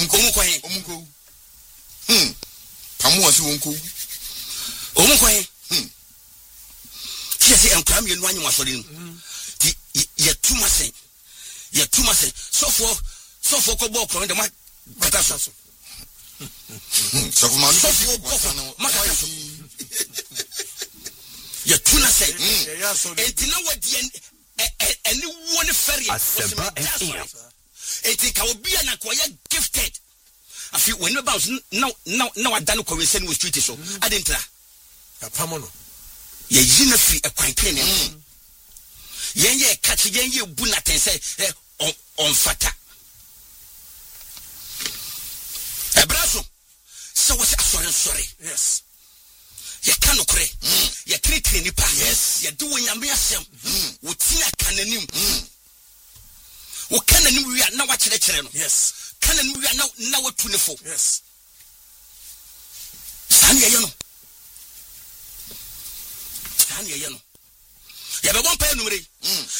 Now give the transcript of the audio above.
Omunko. Pamu asu onko. Omunko. Yes, I'm coming one you for him. You're too much. So for Kobo from the Makasaso. So you're too much. And you know what? Anyone ferry. It can be an acquired gifted. I feel when about now I done conversation with street so I didn't try. A pamono. Ye free a quaintine. Ye catch ye bunaten say on fata. Abrazo. So was sorry. Yes. Ye cannot cray. Ye treat nipa. Yes. Ye doing a mere sem. Wutina cananim. Wo cananim we are now watching the channel. Yes. Canan we are now 24. Yes. Sanya yano. Ya be one pay numere